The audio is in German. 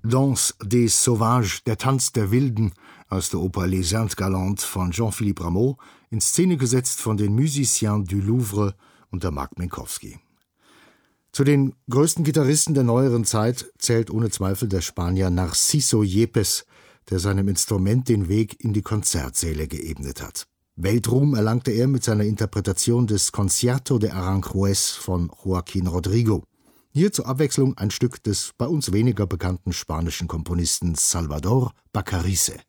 Danse des Sauvages, der Tanz der Wilden aus der Oper Les Indes Galantes von Jean-Philippe Rameau, in Szene gesetzt von den Musiciens du Louvre unter Mark Minkowski. Zu den größten Gitarristen der neueren Zeit zählt ohne Zweifel der Spanier Narciso Yepes, der seinem Instrument den Weg in die Konzertsäle geebnet hat. Weltruhm erlangte er mit seiner Interpretation des Concierto de Aranjuez von Joaquín Rodrigo. Hier zur Abwechslung ein Stück des bei uns weniger bekannten spanischen Komponisten Salvador Bacarice.